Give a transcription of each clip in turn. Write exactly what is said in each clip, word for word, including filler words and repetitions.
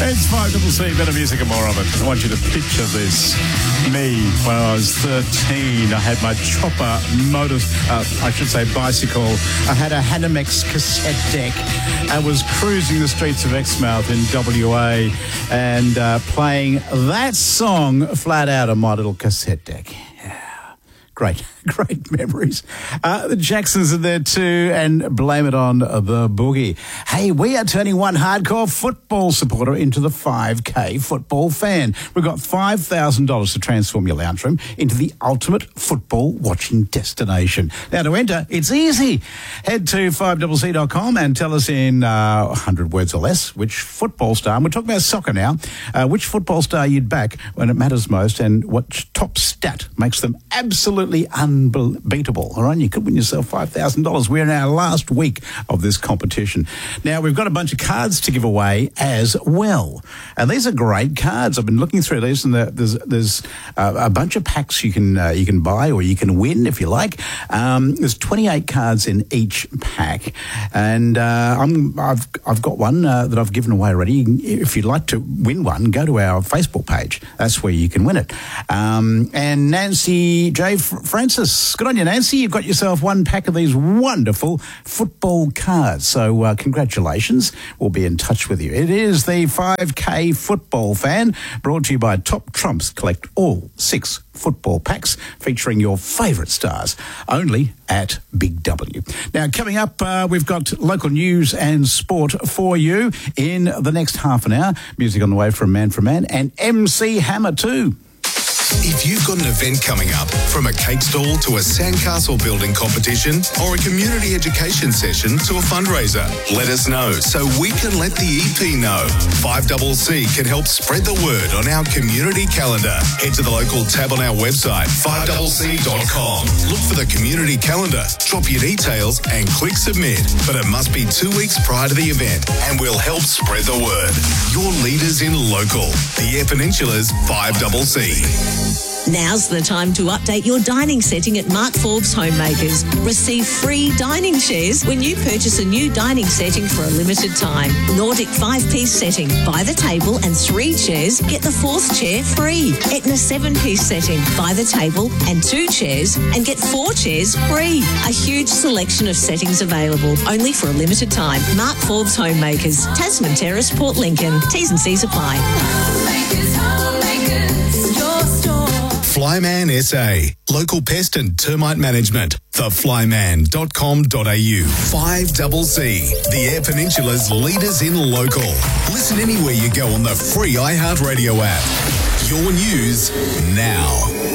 It's five double C, better music and more of it. I want you to picture this. Me, when I was thirteen, I had my chopper motor, uh, I should say bicycle. I had a Hanamex cassette deck. I was cruising the streets of Exmouth in W A and uh, playing that song flat out on my little cassette deck. Yeah, great. Great memories. Uh, the Jacksons are there too, and blame it on the boogie. Hey, we are turning one hardcore football supporter into the five K football fan. We've got five thousand dollars to transform your lounge room into the ultimate football watching destination. Now, to enter, it's easy. Head to five double C dot com and tell us in uh, one hundred words or less which football star, and we're talking about soccer now, uh, which football star you'd back when it matters most and what top stat makes them absolutely unbelievable. Unbeatable, all right? You could win yourself five thousand dollars. We're in our last week of this competition. Now, we've got a bunch of cards to give away as well. And these are great cards. I've been looking through these, and there's there's uh, a bunch of packs you can uh, you can buy or you can win if you like. Um, there's twenty-eight cards in each pack, and uh, I'm I've I've got one uh, that I've given away already. You can, if you'd like to win one, go to our Facebook page. That's where you can win it. Um, and Nancy J. Francis. Good on you, Nancy. You've got yourself one pack of these wonderful football cards. So uh, congratulations. We'll be in touch with you. It is the five K Football Fan, brought to you by Top Trumps. Collect all six football packs featuring your favourite stars, only at Big W. Now, coming up, uh, we've got local news and sport for you in the next half an hour. Music on the way from Man for Man and M C Hammer too. If you've got an event coming up, from a cake stall to a sandcastle building competition or a community education session to a fundraiser, let us know so we can let the E P know. five double C can help spread the word on our community calendar. Head to the local tab on our website, five double C dot com. Look for the community calendar, drop your details and click submit. But it must be two weeks prior to the event and we'll help spread the word. Your leaders in local, the Eyre Peninsula's five double C. Now's the time to update your dining setting at Mark Forbes Homemakers. Receive free dining chairs when you purchase a new dining setting for a limited time. Nordic five-piece setting. Buy the table and three chairs, get the fourth chair free. Etna seven-piece setting. Buy the table and two chairs and get four chairs free. A huge selection of settings available, only for a limited time. Mark Forbes Homemakers, Tasman Terrace, Port Lincoln. T's and C's apply. Homemakers, Homemakers, your store. Flyman S A, local pest and termite management. the flyman dot com dot a u. five double C, the Eyre Peninsula's leaders in local. Listen anywhere you go on the free iHeartRadio app. Your news now.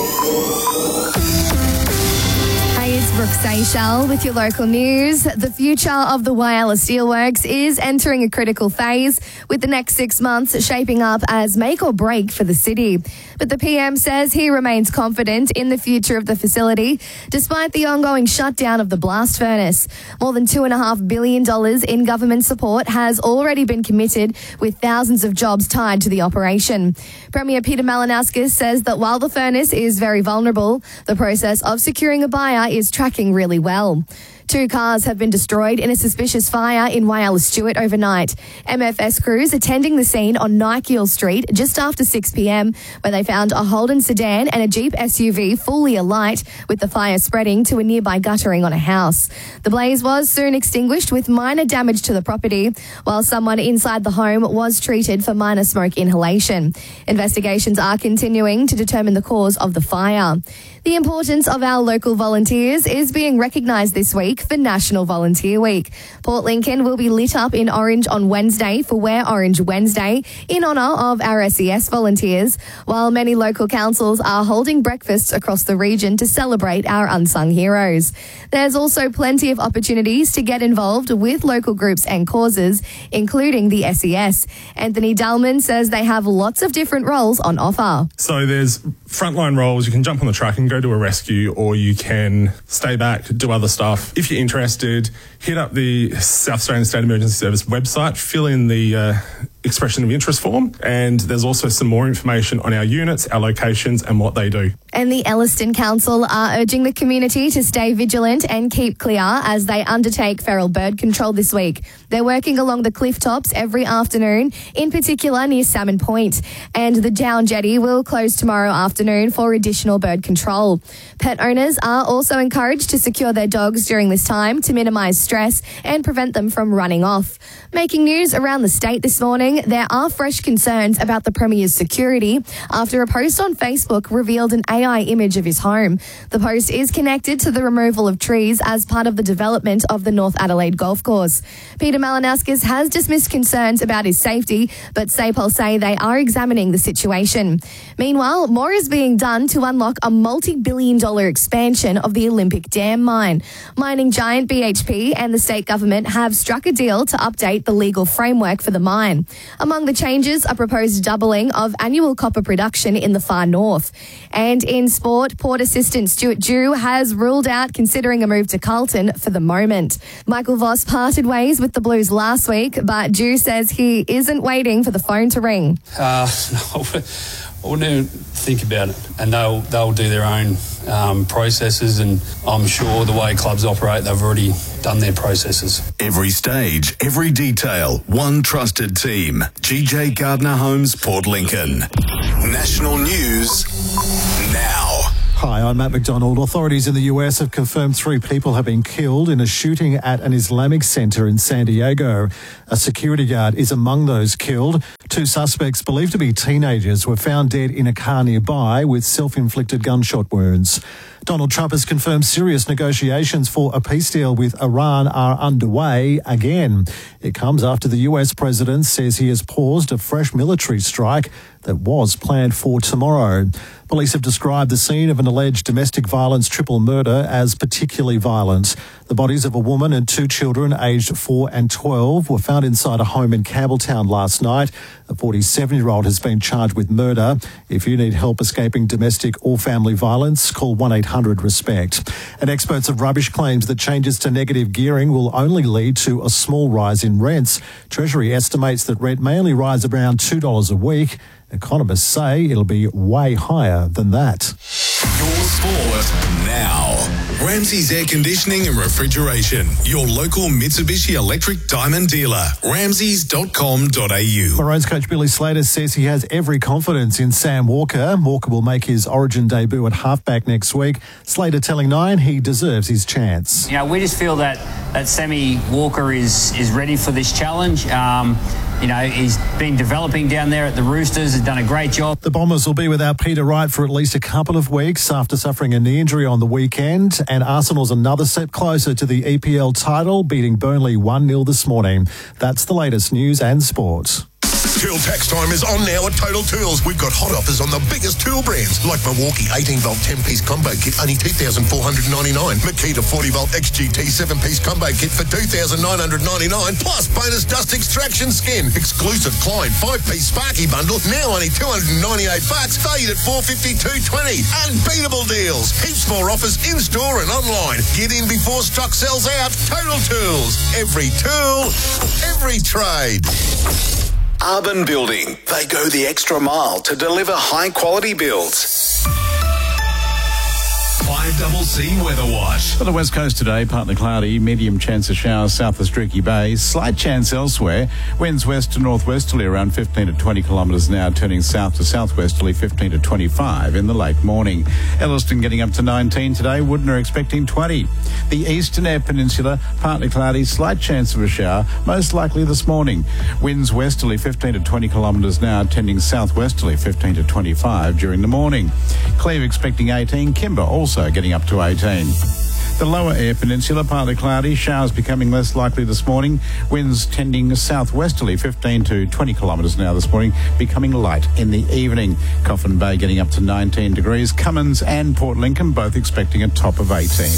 Hey, it's Brooke Seychelles with your local news. The future of the Whyalla Steelworks is entering a critical phase, with the next six months shaping up as make or break for the city. But the P M says he remains confident in the future of the facility, despite the ongoing shutdown of the blast furnace. More than two point five billion dollars in government support has already been committed, with thousands of jobs tied to the operation. Premier Peter Malinauskas says that while the furnace is very vulnerable, the process of securing a buyer is tracking really well. Two cars have been destroyed in a suspicious fire in Whyalla Stewart overnight. M F S crews attending the scene on Nikeal Street just after six p m, where they found a Holden sedan and a Jeep S U V fully alight, with the fire spreading to a nearby guttering on a house. The blaze was soon extinguished with minor damage to the property, while someone inside the home was treated for minor smoke inhalation. Investigations are continuing to determine the cause of the fire. The importance of our local volunteers is being recognised this week for National Volunteer Week. Port Lincoln will be lit up in orange on Wednesday for Wear Orange Wednesday in honour of our S E S volunteers, while many local councils are holding breakfasts across the region to celebrate our unsung heroes. There's also plenty of opportunities to get involved with local groups and causes, including the S E S. Anthony Dallman says they have lots of different roles on offer. So there's frontline roles. You can jump on the truck and go to a rescue, or you can stay back, do other stuff. If you're interested, hit up the South Australian State Emergency Service website, fill in the uh, expression of interest form, and there's also some more information on our units, our locations and what they do. And the Elliston Council are urging the community to stay vigilant and keep clear as they undertake feral bird control this week. They're working along the cliff tops every afternoon, in particular near Salmon Point. And the Down Jetty will close tomorrow afternoon for additional bird control. Pet owners are also encouraged to secure their dogs during this time to minimise stress and prevent them from running off. Making news around the state this morning, there are fresh concerns about the Premier's security after a post on Facebook revealed an A I image of his home. The post is connected to the removal of trees as part of the development of the North Adelaide Golf Course. Peter Malinauskas has dismissed concerns about his safety, but SAPOL say they are examining the situation. Meanwhile, more is being done to unlock a multi-billion dollar expansion of the Olympic Dam mine. Mining giant B H P and the state government have struck a deal to update the legal framework for the mine. Among the changes, a proposed doubling of annual copper production in the far north. And in sport, Port assistant Stuart Dew has ruled out considering a move to Carlton for the moment. Michael Voss parted ways with the Blues last week, but Dew says he isn't waiting for the phone to ring. Uh, no, I wouldn't even think about it, and they'll they'll do their own um, processes, and I'm sure the way clubs operate, they've already done their processes. Every stage, every detail, one trusted team. G J Gardner Homes, Port Lincoln. National news now. Hi, I'm Matt McDonald. Authorities in the U S have confirmed three people have been killed in a shooting at an Islamic center in San Diego. A security guard is among those killed. Two suspects, believed to be teenagers, were found dead in a car nearby with self-inflicted gunshot wounds. Donald Trump has confirmed serious negotiations for a peace deal with Iran are underway again. It comes after the U S president says he has paused a fresh military strike that was planned for tomorrow. Police have described the scene of an alleged domestic violence triple murder as particularly violent. The bodies of a woman and two children aged four and twelve were found inside a home in Campbelltown last night. A forty-seven-year-old has been charged with murder. If you need help escaping domestic or family violence, call one eight hundred RESPECT. And experts of rubbish claims that changes to negative gearing will only lead to a small rise in rents. Treasury estimates that rent may only rise around two dollars a week. Economists say it'll be way higher than that. Your sport now. Ramsey's Air Conditioning and Refrigeration. Your local Mitsubishi Electric Diamond dealer. ramseys dot com dot a u. Maroons coach Billy Slater says he has every confidence in Sam Walker. Walker will make his Origin debut at halfback next week. Slater telling Nine he deserves his chance. You know, we just feel that, that Sammy Walker is, is ready for this challenge. Um, You know, he's been developing down there at the Roosters, has done a great job. The Bombers will be without Peter Wright for at least a couple of weeks after suffering a knee injury on the weekend. And Arsenal's another step closer to the E P L title, beating Burnley one nil this morning. That's the latest news and sport. Tool tax time is on now at Total Tools. We've got hot offers on the biggest tool brands like Milwaukee eighteen volt ten piece combo kit, only two thousand four hundred ninety-nine dollars. Makita forty volt X G T seven piece combo kit for two thousand nine hundred ninety-nine dollars. Plus bonus dust extraction skin. Exclusive Klein five piece Sparky bundle, now only two hundred ninety-eight bucks, valued at four fifty-two twenty. Unbeatable deals. Heaps more offers in store and online. Get in before stock sells out. Total Tools. Every tool, every trade. Urban Building. They go the extra mile to deliver high-quality builds. five double C Weather Watch. For the west coast today, partly cloudy, medium chance of showers south of Streaky Bay, slight chance elsewhere. Winds west to northwesterly around fifteen to twenty kilometres an hour, turning south to southwesterly fifteen to twenty-five in the late morning. Elliston getting up to nineteen today, Woodner expecting twenty. The eastern Eyre Peninsula, partly cloudy, slight chance of a shower, most likely this morning. Winds westerly fifteen to twenty kilometres an hour, tending southwesterly fifteen to twenty-five during the morning. Cleve expecting eighteen, Kimber also getting up to eighteen. The lower Eyre Peninsula, partly cloudy, showers becoming less likely this morning. Winds tending southwesterly fifteen to twenty kilometres an hour this morning, becoming light in the evening. Coffin Bay getting up to nineteen degrees. Cummins and Port Lincoln both expecting a top of eighteen.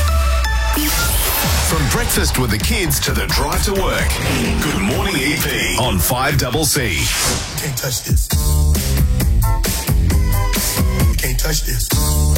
From breakfast with the kids to the drive to work. Good morning E P on five double C. Can't touch this. You can't touch this.